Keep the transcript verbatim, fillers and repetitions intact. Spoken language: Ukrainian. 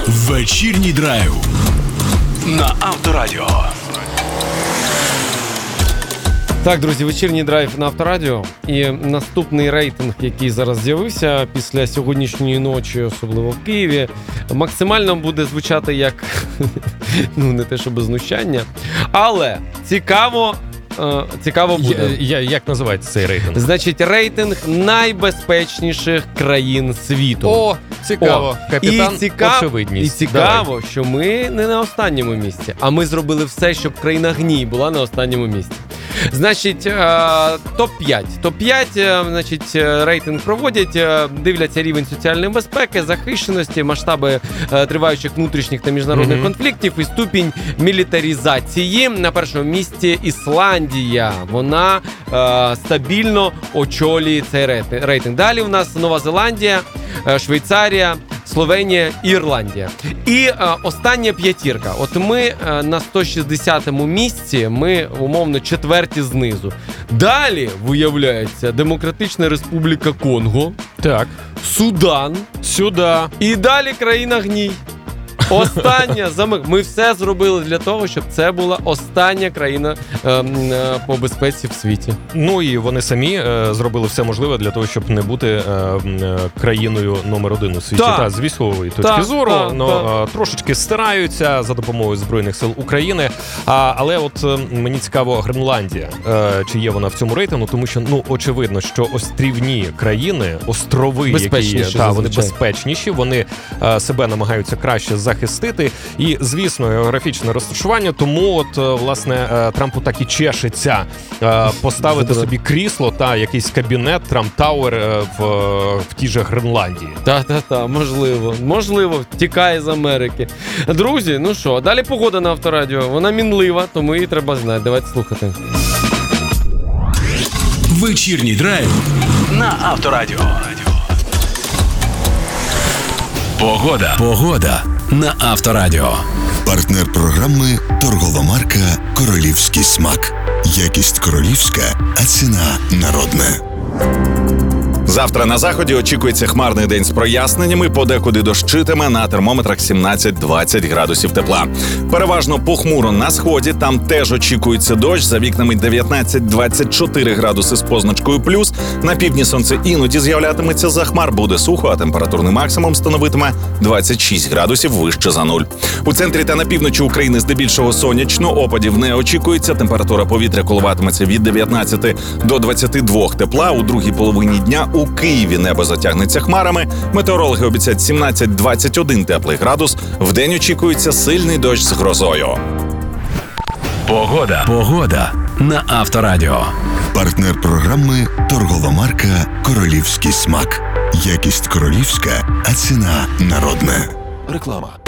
Вечірній драйв на Авторадіо. Так, друзі, вечірній драйв на Авторадіо. І наступний рейтинг, який зараз з'явився після сьогоднішньої ночі, особливо в Києві, максимально буде звучати як, ну, не те, щоб знущання, але цікаво, е, цікаво буде. Я, я, як називається цей рейтинг? Значить, рейтинг найбезпечніших країн світу. О, цікаво. О, Капітан і цікав... очевидність. І цікаво, що ми не на останньому місці, а ми зробили все, щоб країна гній була на останньому місці. Значить, топ п'ять. топ п'ять, значить, рейтинг проводять, дивляться рівень соціальної безпеки, захищеності, масштаби триваючих внутрішніх та міжнародних mm-hmm. конфліктів і ступінь мілітаризації. На першому місці Ісландія. Вона е, стабільно очолює цей рейтинг. Далі у нас Нова Зеландія, Швейцарія, Словенія, Ірландія. І е, остання п'ятірка. От ми е, на сто шістдесятому місці, ми, умовно, четверті знизу. Далі, виявляється, Демократична Республіка Конго. Так. Судан. Сюди. І далі країна гній. Остання замик. Ми все зробили для того, щоб це була остання країна е, е, по безпеці в світі. Ну і вони самі е, зробили все можливе для того, щоб не бути е, е, країною номер один у світі. Так. Та, з військової точки Так, зору, так, но, е, трошечки стираються за допомогою Збройних сил України. А, але от е, мені цікаво Гренландія, е, чи є вона в цьому рейтингу, тому що, ну, очевидно, що острівні країни, острови, які є, та, вони безпечніші, вони е, себе намагаються краще захистити. захистити. І, звісно, географічне розташування, тому от, власне, Трампу так і чешеться поставити собі крісло та якийсь кабінет Трамп Тауер в, в тій же Гренландії. Та-та-та, можливо. Можливо, тікає з Америки. Друзі, ну що, далі погода на Авторадіо. Вона мінлива, тому її треба знати. Давайте слухати. Вечірній драйв на Авторадіо. Погода. Погода на Авторадіо. Партнер програми – торгова марка «Королівський смак». Якість королівська, а ціна народна. Завтра на заході очікується хмарний день з проясненнями, подекуди дощитиме, на термометрах сімнадцять-двадцять градусів тепла. Переважно похмуро на сході, там теж очікується дощ, за вікнами дев'ятнадцять-двадцять чотири градуси з позначкою плюс. На півдні сонце іноді з'являтиметься за хмар, буде сухо, а температурний максимум становитиме двадцять шість градусів вище за нуль. У центрі та на півночі України здебільшого сонячно, опадів не очікується, температура повітря коливатиметься від дев'ятнадцяти до двадцяти двох тепла, у другій половині дня у Києві небо затягнеться хмарами. Метеорологи обіцяють сімнадцять-двадцять один теплий градус. Вдень очікується сильний дощ з грозою. Погода. Погода на Авторадіо. Партнер програми – торгова марка «Королівський смак». Якість королівська, а ціна народна. Реклама.